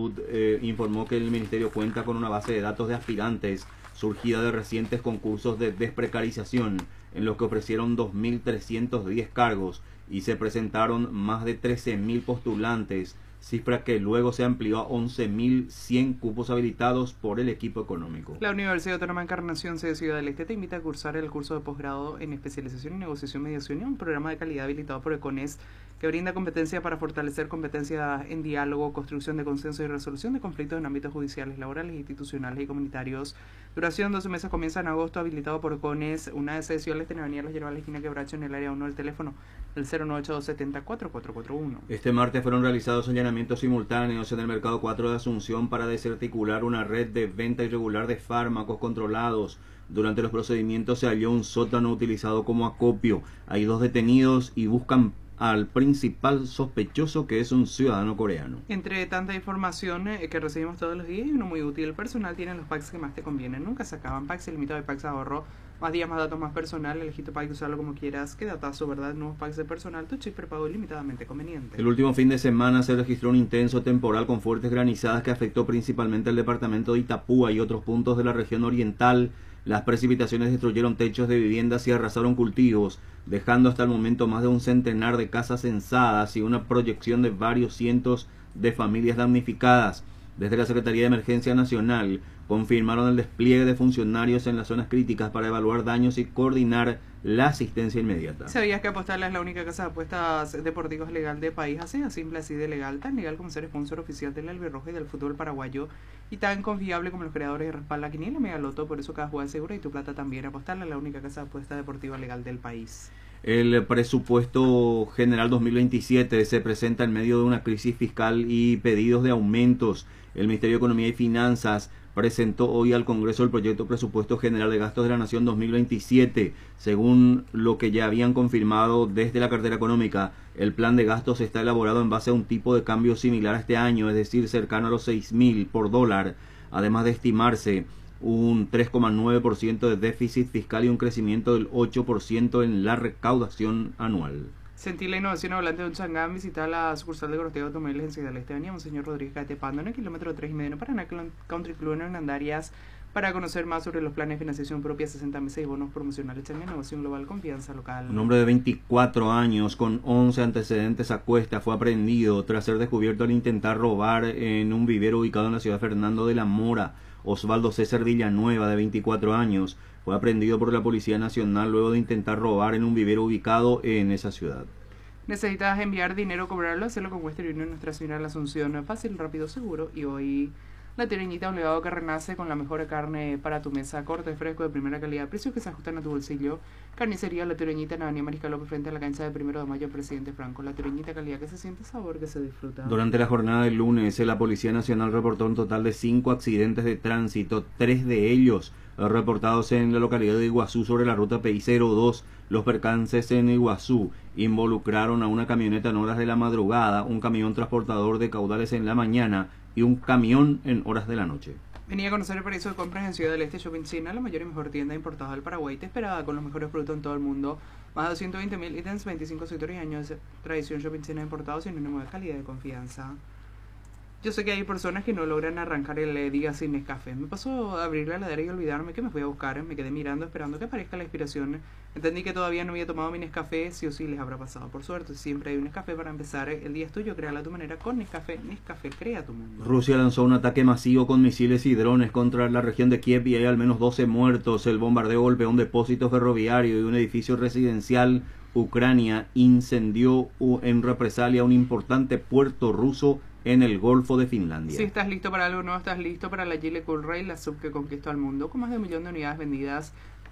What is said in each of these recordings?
Salud informó que el ministerio cuenta con una base de datos de aspirantes surgida de recientes concursos de desprecarización, en los que ofrecieron 2.310 cargos y se presentaron más de 13.000 postulantes, cifra que luego se amplió a 11.100 cupos habilitados por el equipo económico. La Universidad Autónoma Encarnación C de Ciudad del Este te invita a cursar el curso de posgrado en especialización en negociación, mediación y un programa de calidad habilitado por ECONES que brinda competencia para fortalecer competencias en diálogo, construcción de consenso y resolución de conflictos en ámbitos judiciales, laborales, institucionales y comunitarios. Duración 12 meses, comienza en agosto, habilitado por ECONES. Una de Ciudad del Este en Avenida Los Yerbales, esquina Quebracho, en el área 1 del teléfono el 098-270-4441. Este martes fueron realizados allanamientos simultáneos en el Mercado 4 de Asunción para desarticular una red de venta irregular de fármacos controlados. Durante los procedimientos se halló un sótano utilizado como acopio. Hay 2 detenidos y buscan al principal sospechoso, que es un ciudadano coreano. Entre tanta información que recibimos todos los días, y uno muy útil, el personal tiene los packs que más te convienen. Nunca se acaban. Packs ilimitado de packs ahorro. Más días, más datos, más personal. Elegí tu pack y usarlo como quieras. Qué datazo, ¿verdad? Nuevos packs de personal. Tu chip prepago ilimitadamente conveniente. El último fin de semana se registró un intenso temporal con fuertes granizadas que afectó principalmente el departamento de Itapúa y otros puntos de la región oriental. Las precipitaciones destruyeron techos de viviendas y arrasaron cultivos, dejando hasta el momento más de un centenar de casas censadas y una proyección de varios cientos de familias damnificadas. Desde la Secretaría de Emergencia Nacional confirmaron el despliegue de funcionarios en las zonas críticas para evaluar daños y coordinar la asistencia inmediata. ¿Sabías que Apostarla es la única casa de apuestas deportivas legal del país? Así de simple, así de legal, tan legal como ser sponsor oficial del albirrojo y del fútbol paraguayo, y tan confiable como los creadores de Respalda Quiniela Megaloto. Por eso cada jugada es segura y tu plata también. Apostarla es la única casa de apuestas deportiva legal del país. El presupuesto general 2027 se presenta en medio de una crisis fiscal y pedidos de aumentos. El Ministerio de Economía y Finanzas presentó hoy al Congreso el proyecto Presupuesto General de Gastos de la Nación 2027. Según lo que ya habían confirmado desde la cartera económica, el plan de gastos está elaborado en base a un tipo de cambio similar a este año, es decir, cercano a los 6.000 por dólar, además de estimarse un 3,9% de déficit fiscal y un crecimiento del 8% en la recaudación anual. Sentir la innovación hablante de un Changán. Visita la sucursal de Corteo de Automóviles en Ciudad del Este, avenida Monseñor Rodríguez Catepando, en el kilómetro 3,5 Paraná Country Club en Hernandarias, para conocer más sobre los planes de financiación propia, 60 meses y bonos promocionales. Changán, innovación global, confianza local. Un hombre de 24 años con 11 antecedentes a cuesta fue aprehendido tras ser descubierto al intentar robar en un vivero ubicado en la ciudad de Fernando de la Mora. Osvaldo César Villanueva, de 24 años, fue aprehendido por la Policía Nacional luego de intentar robar en un vivero ubicado en esa ciudad. ¿Necesitas enviar dinero, cobrarlo? Hacerlo con Western Union, Nuestra Señora de la Asunción. Fácil, rápido, seguro. Y hoy la Tereñita, un legado que renace con la mejor carne para tu mesa. Corte fresco de primera calidad, precios que se ajustan a tu bolsillo. Carnicería La Tereñita en Avenida Mariscal López, frente a la cancha de 1 de Mayo, Presidente Franco. La Tereñita, calidad que se siente, sabor que se disfruta. Durante la jornada del lunes, la Policía Nacional reportó un total de 5 accidentes de tránsito, 3 de ellos reportados en la localidad de Iguazú sobre la ruta PI-02. Los percances en Iguazú involucraron a una camioneta en horas de la madrugada, un camión transportador de caudales en la mañana y un camión en horas de la noche. Venía a conocer el paraíso de compras en Ciudad del Este Shopping China, la mayor y mejor tienda importada del Paraguay. Te esperaba con los mejores productos en todo el mundo. Más de 220.000 ítems, 25 sectores y años de tradición. Shopping China importados, sinónimo de calidad y de confianza. Yo sé que hay personas que no logran arrancar el día sin Nescafé. Me pasó a abrir la heladera y olvidarme que me fui a buscar. Me quedé mirando esperando que aparezca la inspiración. Entendí que todavía no había tomado mi Nescafé. Sí o sí les habrá pasado. Por suerte, siempre hay un Nescafé para empezar. El día es tuyo, créalo a tu manera con Nescafé. Nescafé, crea tu mundo. Rusia lanzó un ataque masivo con misiles y drones contra la región de Kiev y hay al menos 12 muertos. El bombardeo golpeó un depósito ferroviario y un edificio residencial. Ucrania incendió en represalia un importante puerto ruso en el Golfo de Finlandia. Si estás listo para algo nuevo, estás listo para la Gillette Cool Rail, la sub que conquistó al mundo, con más de 1 millón de unidades vendidas.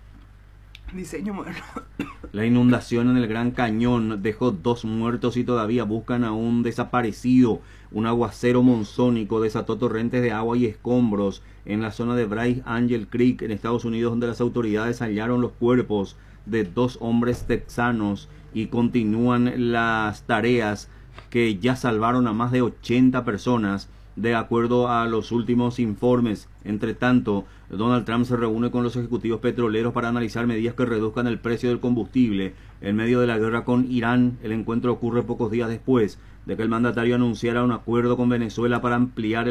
Diseño moderno. La inundación en el Gran Cañón dejó 2 muertos y todavía buscan a un desaparecido. Un aguacero monzónico desató torrentes de agua y escombros en la zona de Bryce Angel Creek, en Estados Unidos, donde las autoridades hallaron los cuerpos de 2 hombres texanos y continúan las tareas que ya salvaron a más de 80 personas, de acuerdo a los últimos informes. Entre tanto, Donald Trump se reúne con los ejecutivos petroleros para analizar medidas que reduzcan el precio del combustible en medio de la guerra con Irán. El encuentro ocurre pocos días después de que el mandatario anunciara un acuerdo con Venezuela para ampliar